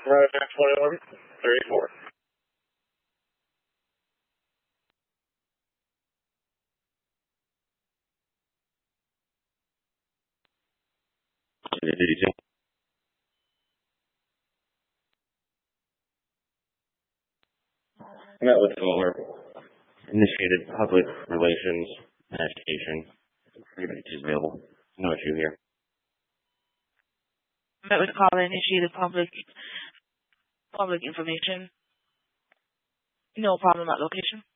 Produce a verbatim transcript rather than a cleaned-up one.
Right, twenty-one, thirty-four. Did you say? Met with Fuller. Initiated public relations education. Pretty much is available. No issue here. Met with caller, initiated public public information. No problem at location.